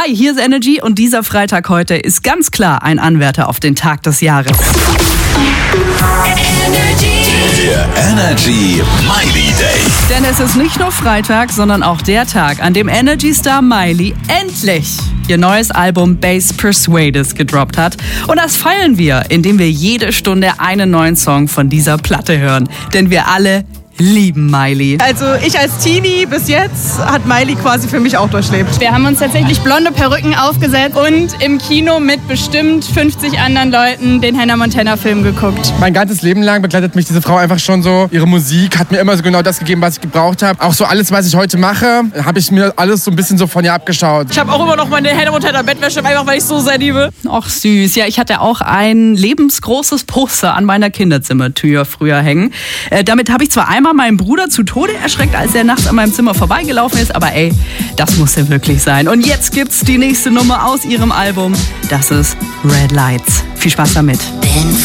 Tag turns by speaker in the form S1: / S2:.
S1: Hi, hier ist Energy und dieser Freitag heute ist ganz klar ein Anwärter auf den Tag des Jahres.
S2: Der Energy Miley Day.
S1: Denn es ist nicht nur Freitag, sondern auch der Tag, an dem Energy-Star Miley endlich ihr neues Album Bass Persuaded gedroppt hat. Und das feiern wir, indem wir jede Stunde einen neuen Song von dieser Platte hören. Denn wir alle lieben Miley.
S3: Also ich als Teenie bis jetzt hat Miley quasi für mich auch durchlebt.
S4: Wir haben uns tatsächlich blonde Perücken aufgesetzt und im Kino mit bestimmt 50 anderen Leuten den Hannah Montana Film geguckt.
S5: Mein ganzes Leben lang begleitet mich diese Frau einfach schon so. Ihre Musik hat mir immer so genau das gegeben, was ich gebraucht habe. Auch so alles, was ich heute mache, habe ich mir alles so ein bisschen so von ihr abgeschaut.
S3: Ich habe auch immer noch meine Hannah Montana Bettwäsche, einfach weil ich so sehr liebe.
S1: Ach süß. Ja, ich hatte auch ein lebensgroßes Poster an meiner Kinderzimmertür früher hängen. Damit habe ich zwar einmal meinen Bruder zu Tode erschreckt, als er nachts an meinem Zimmer vorbeigelaufen ist, aber ey, das musste wirklich sein. Und jetzt gibt's die nächste Nummer aus ihrem Album. Das ist Red Lights. Viel Spaß damit.